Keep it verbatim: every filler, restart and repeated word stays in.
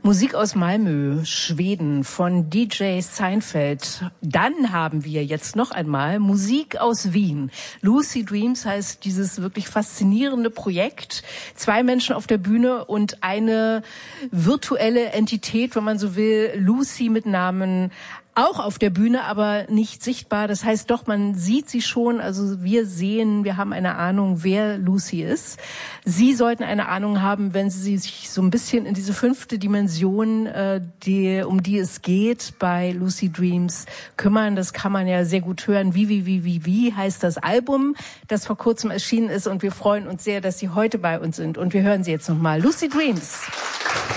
Musik aus Malmö, Schweden von D J Seinfeld. Dann haben wir jetzt noch einmal Musik aus Wien. Lucid Dreams heißt dieses wirklich faszinierende Projekt. Zwei Menschen auf der Bühne und eine virtuelle Entität, wenn man so will, Lucy mit Namen, auch auf der Bühne, aber nicht sichtbar. Das heißt doch, man sieht sie schon. Also wir sehen, wir haben eine Ahnung, wer Lucy ist. Sie sollten eine Ahnung haben, wenn Sie sich so ein bisschen in diese fünfte Dimension, äh, die, um die es geht, bei Lucy Dreams kümmern. Das kann man ja sehr gut hören. Wie, wie, wie, wie, wie heißt das Album, das vor kurzem erschienen ist. Und wir freuen uns sehr, dass Sie heute bei uns sind. Und wir hören Sie jetzt nochmal. Lucy Dreams.